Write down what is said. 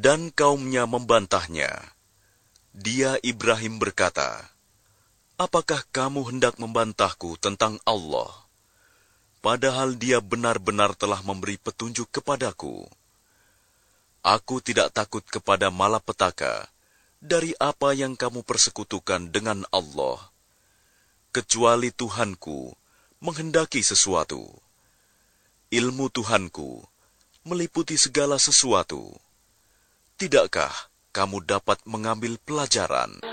Dan kaumnya membantahnya. Dia Ibrahim berkata, "Apakah kamu hendak membantahku tentang Allah, padahal Dia benar-benar telah memberi petunjuk kepadaku? Aku tidak takut kepada malapetaka dari apa yang kamu persekutukan dengan Allah, kecuali Tuhanku menghendaki sesuatu. Ilmu Tuhanku meliputi segala sesuatu. Tidakkah kamu dapat mengambil pelajaran?"